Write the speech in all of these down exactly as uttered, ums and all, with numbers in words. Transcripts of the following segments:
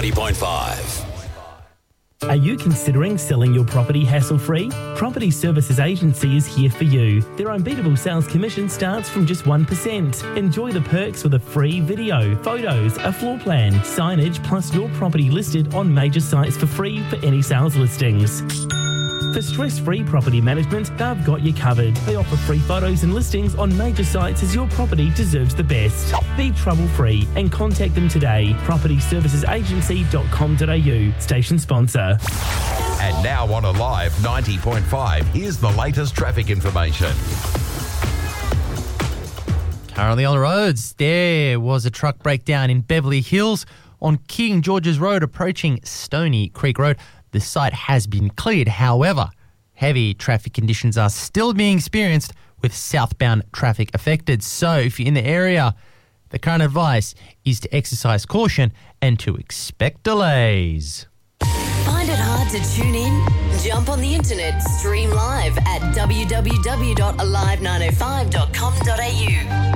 ninety point five. Are you considering selling your property hassle-free? Property Services Agency is here for you. Their unbeatable sales commission starts from just one percent. Enjoy the perks with a free video, photos, a floor plan, signage, plus your property listed on major sites for free for any sales listings. For stress-free property management, they've got you covered. They offer free photos and listings on major sites as your property deserves the best. Be trouble-free and contact them today. property services agency dot com dot a u. Station sponsor. And now on Alive ninety point five, here's the latest traffic information. Currently on the roads, there was a truck breakdown in Beverly Hills on King George's Road approaching Stony Creek Road. The site has been cleared. However, heavy traffic conditions are still being experienced with southbound traffic affected. So if you're in the area, the current advice is to exercise caution and to expect delays. Find it hard to tune in? Jump on the internet, stream live at w w w dot alive nine oh five dot com dot a u.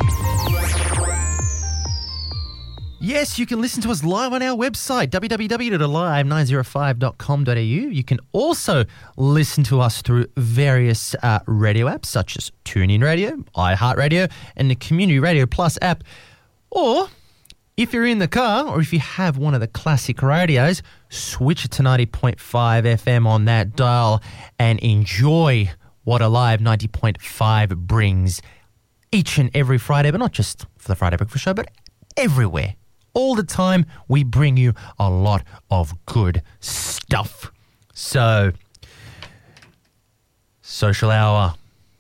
Yes, you can listen to us live on our website, w w w dot alive nine oh five dot com dot a u. You can also listen to us through various uh, radio apps such as TuneIn Radio, iHeartRadio, and the Community Radio Plus app. Or if you're in the car or if you have one of the classic radios, switch it to ninety point five F M on that dial and enjoy what Alive ninety point five brings each and every Friday, but not just for the Friday Breakfast Show, but everywhere. All the time, we bring you a lot of good stuff. So, social hour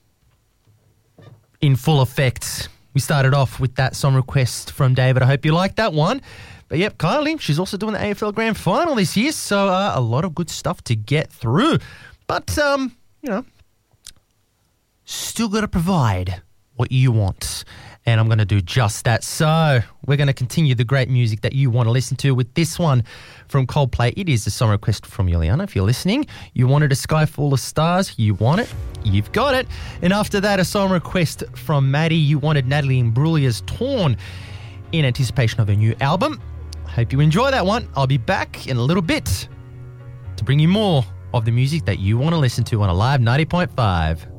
in full effect. We started off with that song request from David. I hope you liked that one. But yep, Kylie, she's also doing the A F L Grand Final this year, so uh, a lot of good stuff to get through. But, um, you know, still got to provide what you want. And I'm going to do just that. So we're going to continue the great music that you want to listen to with this one from Coldplay. It is a song request from Juliana. If you're listening, you wanted a sky full of stars. You want it. You've got it. And after that, a song request from Maddie. You wanted Natalie Imbruglia's Torn in anticipation of a new album. Hope you enjoy that one. I'll be back in a little bit to bring you more of the music that you want to listen to on Alive ninety point five.